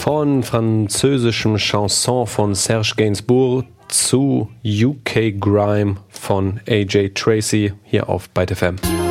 Von französischem Chanson von Serge Gainsbourg zu UK Grime von AJ Tracey hier auf Byte FM.